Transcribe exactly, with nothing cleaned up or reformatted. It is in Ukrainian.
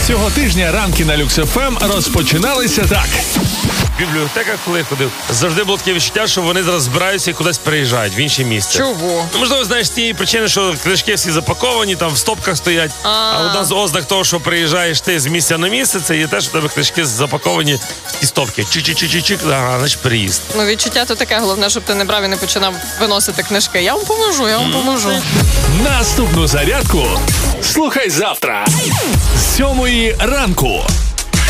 Цього тижня ранки на Люкс еф ем розпочиналися так. В бібліотеках, коли я ходив, завжди було таке відчуття, що вони зараз збираються і кудись переїжджають в інше місце. Чого? Ну, можливо, знаєш, з тієї причини, що книжки всі запаковані, там в стопках стоять. А, а одна з ознак того, що приїжджаєш ти з місця на місце, це є те, що в тебе книжки запаковані в ті стопки. Чик-чик-чик-чик, ага, значить переїзд. Ну, відчуття то таке, головне, щоб ти не брав і не починав виносити книжки. Я вам поможу, я вам mm. поможу. Наступну зарядку слухай завтра з сьомої ранку.